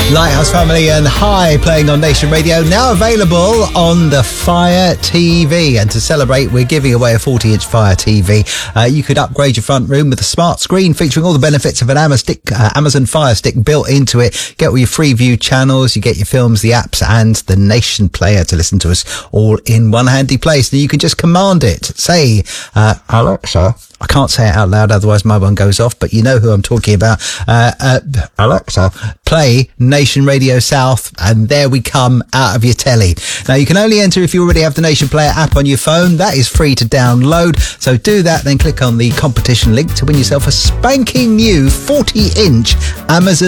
Lighthouse Family and High playing on Nation Radio, now available on the Fire TV. And to celebrate, we're giving away a 40-inch Fire TV. You could upgrade your front room with a smart screen featuring all the benefits of an Amazon Fire Stick built into it. Get all your Freeview channels, you get your films, the apps, and the Nation player to listen to us all in one handy place. And you can just command it. Say, Alexa. I can't say it out loud, otherwise my one goes off, but you know who I'm talking about. Alexa, play Nation Radio South, and there we come out of your telly. Now, you can only enter if you already have the Nation Player app on your phone. That is free to download. So do that, then click on the competition link to win yourself a spanking new 40-inch Amazon